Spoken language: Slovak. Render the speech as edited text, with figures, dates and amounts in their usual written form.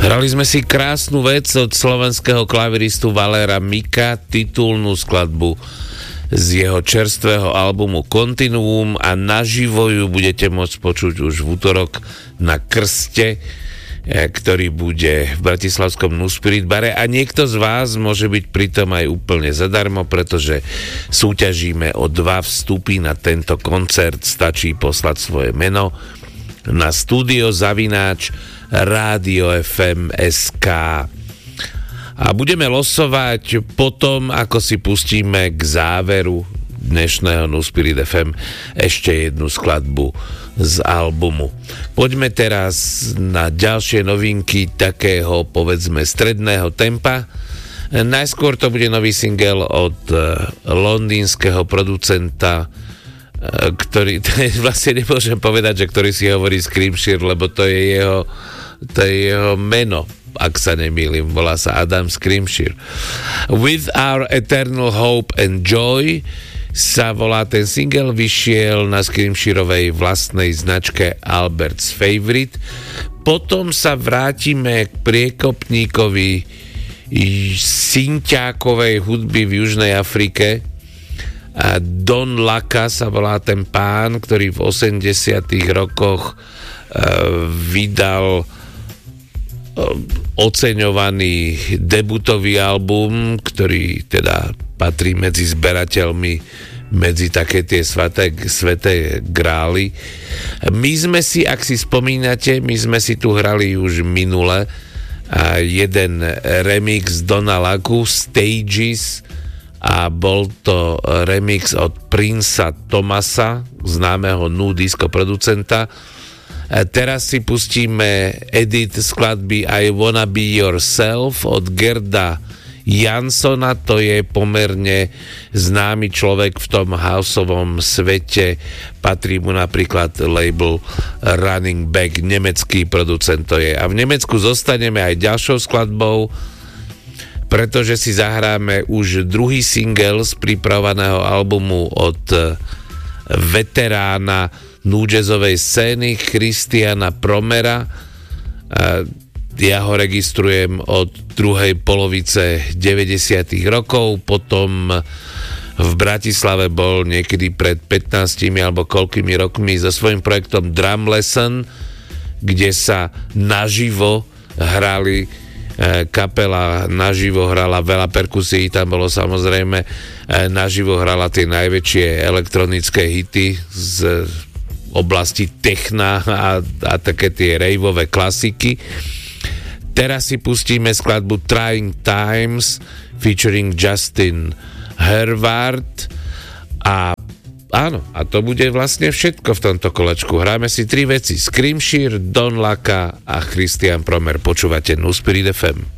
Hrali sme si krásnu vec od slovenského klaviristu Valéra Mika, titulnú skladbu z jeho čerstvého albumu Continuum a naživo ju budete môcť počuť už v útorok na krste, ktorý bude v bratislavskom New Spirit bare a niekto z vás môže byť pritom aj úplne zadarmo, pretože súťažíme o 2 vstupy na tento koncert. Stačí poslať svoje meno na studio@radio.fm.sk a budeme losovať potom, ako si pustíme k záveru dnešného New Spirit FM ešte jednu skladbu z albumu. Poďme teraz na ďalšie novinky takého, povedzme, stredného tempa. Najskôr to bude nový single od londýnskeho producenta, ktorý, vlastne nemôžem povedať, že ktorý si hovorí Screamshire, lebo to je jeho meno, ak sa nemýlim, volá sa Adam Screamshire. With Our Eternal Hope and Joy sa volá ten single, vyšiel na Screamshirovej vlastnej značke Albert's Favorite. Potom sa vrátime k priekopníkovi synťákovej hudby v Južnej Afrike. Don Laka sa volá ten pán, ktorý v 80. rokoch vydal oceňovaný debutový album, ktorý teda patrí medzi zberateľmi, medzi také tie sveté grály. My sme si, ak si spomínate, my sme si tu hrali už minule jeden remix Dona Laku, Stages, a bol to remix od Princea Thomasa, známeho nu disco producenta. Teraz si pustíme edit skladby I Wanna Be Yourself od Gerda Jansona. To je pomerne známy človek v tom houseovom svete. Patrí mu napríklad label Running Back, nemecký producent to je. A v Nemecku zostaneme aj ďalšou skladbou, pretože si zahráme už druhý single z pripravovaného albumu od veterána nu-jazzovej scény Christiana Promera. Ja ho registrujem od druhej polovice 90. rokov, potom v Bratislave bol niekedy pred 15 alebo koľkými rokmi so svojím projektom Drum Lesson, kde sa naživo hrali, kapela naživo hrala veľa perkusí, tam bolo samozrejme naživo hrala tie najväčšie elektronické hity z oblasti techna a také tie raveové klasiky. Teraz si pustíme skladbu Trying Times featuring Justin Hervard a áno, a to bude vlastne všetko v tomto kolečku. Hráme si 3 veci: Screamshire, Don Laka a Christian Promer. Počúvate New Spirit FM.